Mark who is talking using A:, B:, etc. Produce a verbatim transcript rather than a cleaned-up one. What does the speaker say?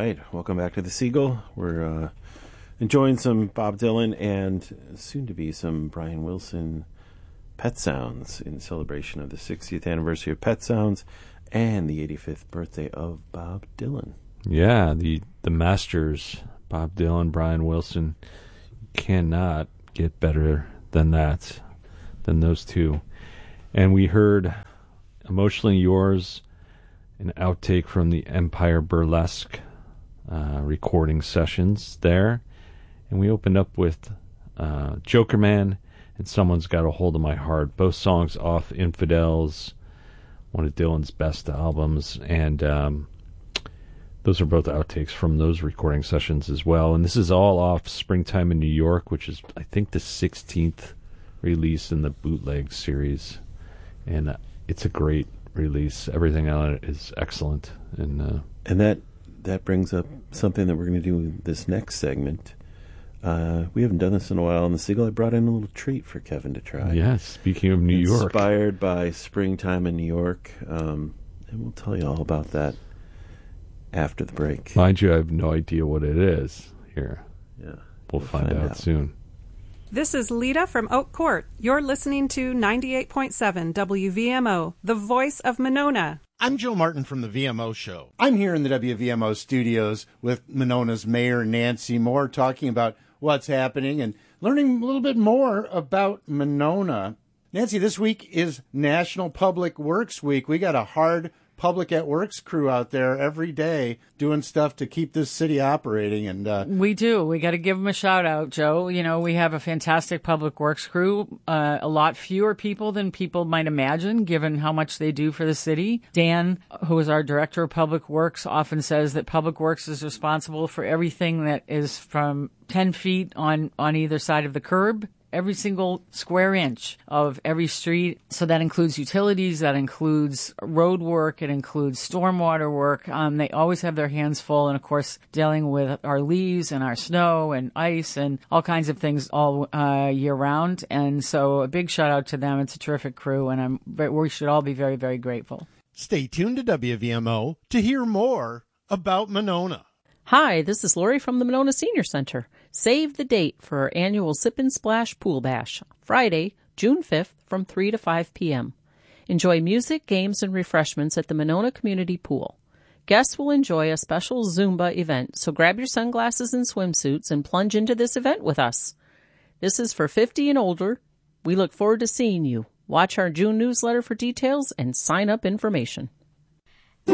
A: right, welcome back to the Seagull. We're uh, enjoying some Bob Dylan and soon to be some Brian Wilson Pet Sounds in celebration of the sixtieth anniversary of Pet Sounds and the eighty-fifth birthday of Bob Dylan.
B: Yeah, the the masters, Bob Dylan, Brian Wilson, cannot get better than that, than those two. And we heard Emotionally Yours, an outtake from the Empire Burlesque uh, recording sessions there. And we opened up with uh, Joker Man and Someone's Got a Hold of My Heart, both songs off Infidels, one of Dylan's best albums. And um, those are both outtakes from those recording sessions as well. And this is all off Springtime in New York, which is, I think, the sixteenth release in the bootleg series. And uh, it's a great release. Everything on it is excellent. And uh,
A: and that that brings up something that we're going to do in this next segment. Uh, we haven't done this in a while on the Seagull. I brought in a little treat for Kevin to try.
B: Yes, speaking of New York.
A: Inspired by Springtime in New York. Um, and we'll tell you all about that after the break.
B: Mind you, I have no idea what it is here.
A: Yeah,
B: We'll, we'll find, find out, out soon.
C: This is Lita from Oak Court. You're listening to ninety-eight point seven W V M O, the voice of Monona.
D: I'm Joe Martin from the V M O Show. I'm here in the W V M O studios with Monona's Mayor Nancy Moore talking about what's happening and learning a little bit more about Monona. Nancy, this week is National Public Works Week. We got a hard Public at Works crew out there every day doing stuff to keep this city operating. And uh,
E: we do. We got to give them a shout out, Joe. You know, we have a fantastic Public Works crew, uh, a lot fewer people than people might imagine, given how much they do for the city. Dan, who is our Director of Public Works, often says that Public Works is responsible for everything that is from ten feet on, on either side of the curb, every single square inch of every street. So that includes utilities, that includes road work, it includes stormwater work. Um, they always have their hands full, and of course dealing with our leaves and our snow and ice and all kinds of things all uh, year round. And so a big shout out to them. It's a terrific crew, and I'm we should all be very, very grateful.
D: Stay tuned to W V M O to hear more about Monona.
F: Hi, this is Lori from the Monona Senior Center. Save the date for our annual Sip and Splash Pool Bash, Friday, June fifth from three to five p.m. Enjoy music, games, and refreshments at the Monona Community Pool. Guests will enjoy a special Zumba event, so grab your sunglasses and swimsuits and plunge into this event with us. This is for fifty and older. We look forward to seeing you. Watch our June newsletter for details and sign up information.